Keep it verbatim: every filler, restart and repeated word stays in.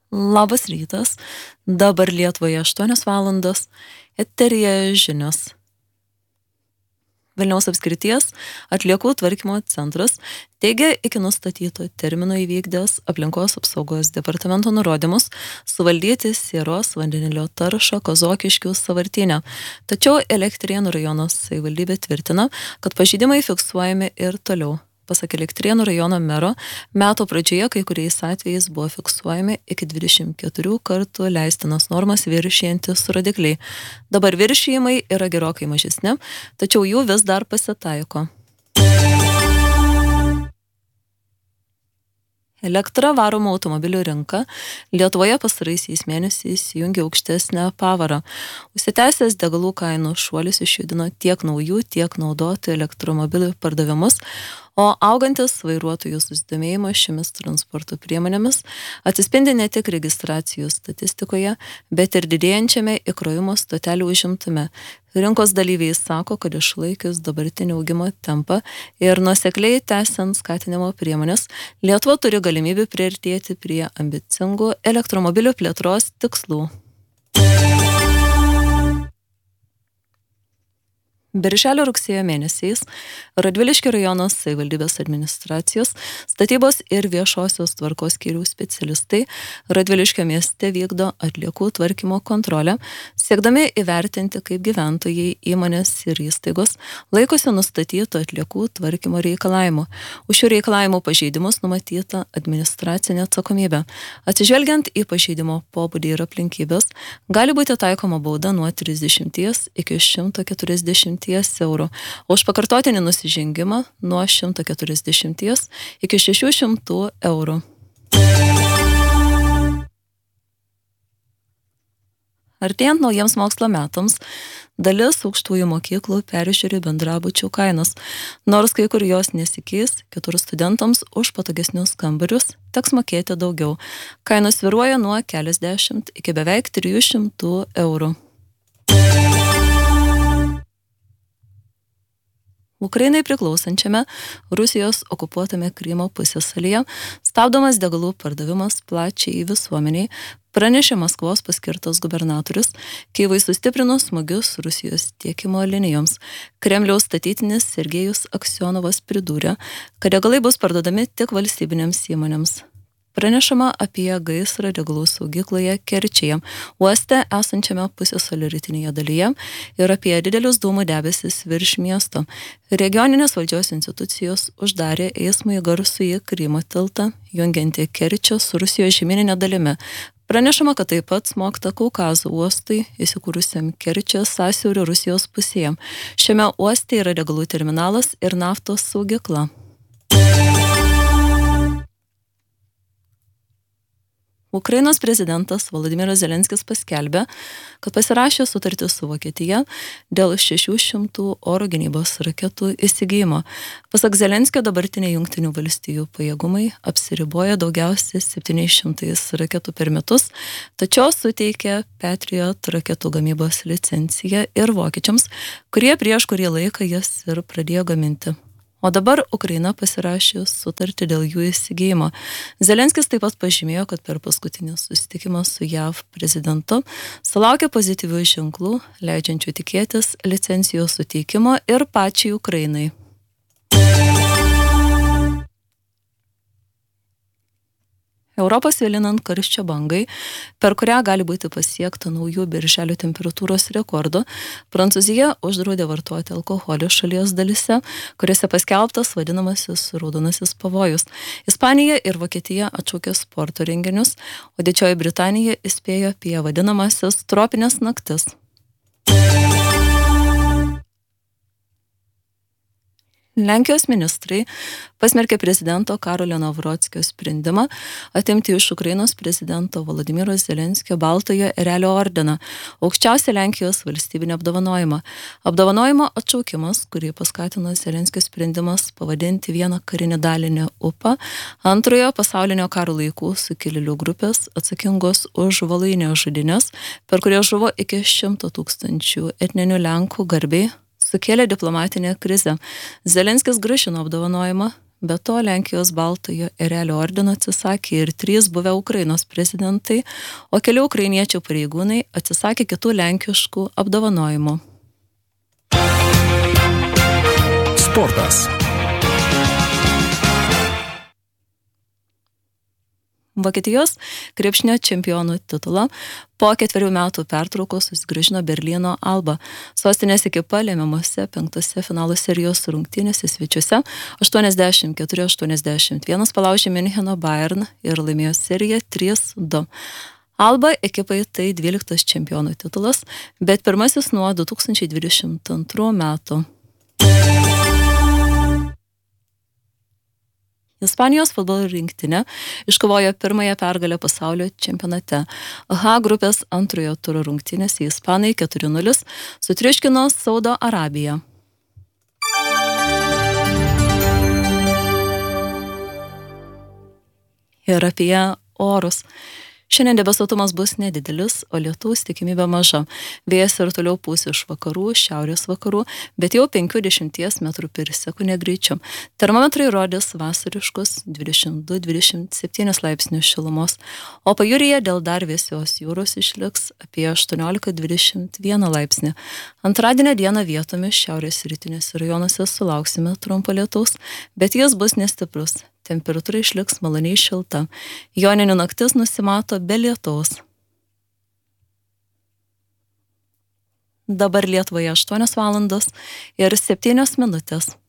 Labas rytas, dabar Lietuvoje aštuonios valandos, eteryje žinios. Vilniaus apskrities atliekų tvarkymo centras teigia iki nustatyto termino įvykdęs aplinkos apsaugos departamento nurodymus suvaldyti sieros vandenilio taršą Kazokiškių sąvartyne. Tačiau Elektrėnų rajono savivaldybė tvirtina, kad pažeidimai fiksuojami ir toliau. Pasak Elektrėnų rajono mero, metų pradžioje kai kuriais atvejais buvo fiksuojami iki dvidešimt keturių kartų leistinas normas viršijantis rodikliai. Dabar viršijimai yra gerokai mažesni, tačiau jų vis dar pasitaiko. Elektra varomų automobilių rinka Lietuvoje pastaraisiais mėnesiais įjungė aukštesnę pavarą. Užsitęsęs degalų kainų šuolis išjudino tiek naujų, tiek naudotų elektromobilių pardavimus, o augantis vairuotojų susidomėjimas šiomis transporto priemonėmis atsispindi ne tik registracijų statistikoje, bet ir didėjančiame įkrovimo stotelių užimtume. Rinkos dalyviai sako, kad išlaikius dabartinį augimo tempą ir nuosekliai tęsiant skatinimo priemonės, Lietuva turi galimybę priartėti prie ambicingų elektromobilių plėtros tikslų. Birželio rugsėjo mėnesiais Radviliškio rajono savivaldybės administracijos, statybos ir viešosios tvarkos skyrių specialistai Radviliškio mieste vykdo atliekų tvarkymo kontrolę, siekdami įvertinti, kaip gyventojai, įmonės ir įstaigos laikosi nustatytų atliekų tvarkymo reikalavimų. Už šių reikalavimų pažeidimus numatyta administracinė atsakomybė. Atsižvelgiant į pažeidimo pobūdį ir aplinkybės, gali būti taikoma bauda nuo trisdešimties iki šimto keturiasdešimties eurų, o už pakartotinį nusižengimą nuo šimto keturiasdešimties iki šešių šimtų eurų. Artėjant naujiems mokslo metams, dalis aukštųjų mokyklų peržiūri bendrabučių kainas. Nors kai kur jos nesikeis, kitur studentams už patogesnius kambarius teks mokėti daugiau. Kainos svyruoja nuo keliasdešimt iki beveik trijų šimtų eurų. Ukrainai priklausančiame Rusijos okupuotame Krymo pusiasalyje stabdomas degalų pardavimas plačiai visuomeniai, pranešė Maskvos paskirtas gubernatorius, Kyjivui sustiprinus smūgius Rusijos tiekimo linijoms. Kremliaus statytinis Sergejus Aksionovas pridūrė, kad degalai bus parduodami tik valstybinėms įmonėms. Pranešama apie gaisrą degalų saugykloje Kerčėje, uoste esančiame pusiasalio rytinėje dalyje, ir apie didelius dūmų debesis virš miesto. Regioninės valdžios institucijos uždarė eismui garsųjį Krymo tiltą, jungiantį Kerčę su Rusijos žemyninė dalimi. Pranešama, kad taip pat smogta Kaukazo uostui, įsikūrusiam Kerčės sąsiaurio Rusijos pusėje. Šiame uoste yra degalų terminalas ir naftos saugykla. Ukrainos prezidentas Volodymyras Zelenskis paskelbė, kad pasirašė sutartį su Vokietija dėl šešių šimtų oro gynybos raketų įsigijimo. Pasak Zelenskio, dabartiniai Jungtinių valstijų pajėgumai apsiriboja daugiausiai septyniais šimtais raketų per metus, tačiau suteikė Patriot raketų gamybos licenciją ir vokiečiams, kurie prieš kurį laiką jas ir pradėjo gaminti. O dabar Ukraina pasirašė sutartį dėl jų įsigijimo. Zelenskis taip pat pažymėjo, kad per paskutinį susitikimą su J A V prezidentu sulaukė pozityvių ženklų, leidžiančių tikėtis licencijos suteikimo ir pačiai Ukrainai. Europos vėlinant karščio bangai, per kurią gali būti pasiekta naujų birželio temperatūros rekordų, Prancūzija uždraudė vartoti alkoholį šalies dalyse, kuriuose paskelbtas vadinamasis raudonasis pavojus. Ispanija ir Vokietija atšaukė sporto renginius, o Didžioji Britanija įspėjo apie vadinamasis tropinės naktis. Lenkijos ministrai pasmerkė prezidento Karolio Nawrockio sprendimą atimti iš Ukrainos prezidento Volodymyro Zelenskio Baltojo erelio ordiną, aukščiausią Lenkijos valstybinį apdovanojimą. Apdovanojimo atšaukimas, kurį paskatino Zelenskio sprendimas pavadinti vieną karinį dalinį upą, antrojo pasaulinio karo laikų sukilėlių grupės atsakingos už Voluinės žudynes, per kurias žuvo iki šimto tūkstančių etninių Lenkų garbei, sukėlė diplomatinę krizę. Zelenskis grąžino apdovanojimą, Be to, Lenkijos Baltojo erelio ordino atsisakė ir trys buvę Ukrainos prezidentai, o keli ukrainiečių pareigūnai atsisakė kitų lenkiškų apdovanojimų. Sportas. Vokietijos krepšinio čempionų titulą po ketverių metų pertraukos susigrąžino Berlyno Alba. Sostinės ekipa lemiamose penktose finalo serijos rungtynėse svečiuose aštuoniasdešimt keturi aštuoniasdešimt vienas palaužė Miuncheno Bayern ir laimėjo seriją trys du. Alba ekipai tai dvyliktas čempionų titulas, bet pirmasis nuo du tūkstančiai dvidešimt antrų metų. Ispanijos futbolo rinktinė iškovojo pirmąją pergalę pasaulio čempionate. H grupės antrojo turo rungtynėse ispanai keturi nulis sutriuškino Saudo Arabiją. Ir apie orus. Šiandien debesuotumas bus nedidelis, o lietaus tikimybė maža. Vėjas ir toliau pūs iš vakarų, šiaurės vakarų, bet jau penkių dešimties metrų per sekundę greičiu. Termometrai rodys vasariškus dvidešimt du dvidešimt septyni laipsnius šilumos, o pajūryje dėl dar vėsios jūros išliks apie aštuoniolika dvidešimt vieną laipsnį. Antradienio dieną vietomis šiaurės rytinėse rajonuose sulauksime trumpo lietaus, bet jis bus nestiprus. Temperatūra išliks maloniai šilta. Joninių naktis nusimato be lietaus. Dabar Lietuvoje aštuonios valandos ir septynios minutės.